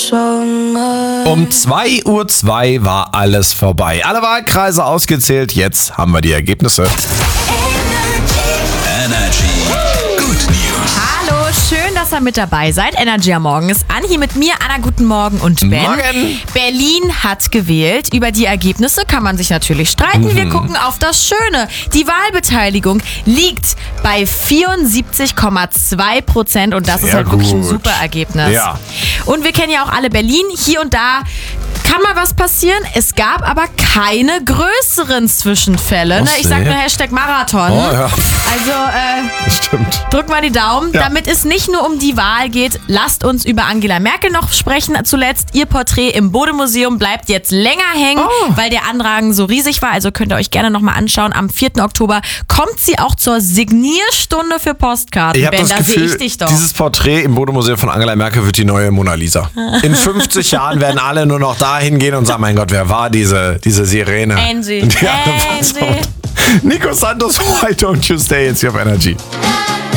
Um 2:02 Uhr war alles vorbei. Alle Wahlkreise ausgezählt, jetzt haben wir die Ergebnisse. Energy. Good News. Hallo, schön, dass ihr mit dabei seid. Energy am Morgen ist an. Hier mit mir, Anna, guten Morgen und Ben. Morgen. Berlin hat gewählt. Über die Ergebnisse kann man sich natürlich streiten. Wir gucken auf das Schöne. Die Wahlbeteiligung liegt bei 74,2% und das Sehr ist halt wirklich ein gut. super Ergebnis. Ja. Und wir kennen ja auch alle Berlin. Hier und da kann mal was passieren. Es gab aber keine größeren Zwischenfälle. Ne? Ich sag nur #Marathon. Oh ja, Also, stimmt. drück mal die Daumen. Ja. Damit es nicht nur um die Wahl geht, lasst uns über Angela Merkel noch sprechen. Zuletzt, ihr Porträt im Bode-Museum bleibt jetzt länger hängen, weil der Andrang so riesig war. Also könnt ihr euch gerne nochmal anschauen. Am 4. Oktober kommt sie auch zur Signierstunde für Postkarten. Ich habe Ben, das da sehe ich Gefühl, dich doch. dieses Porträt im Bode-Museum von Angela Merkel wird die neue Mona Lisa. In 50 Jahren werden alle nur noch da hingehen und sagen, mein Gott, wer war diese Sirene? Angie. Die alle versaut. Nico Santos, Why Don't You Stay jetzt hier auf Energy.